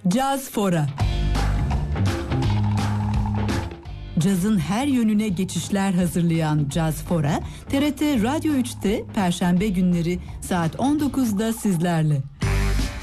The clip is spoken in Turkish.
Caz Fora. Cazın her yönüne geçişler hazırlayan Caz Fora, TRT Radyo 3'te Perşembe günleri saat 19'da sizlerle.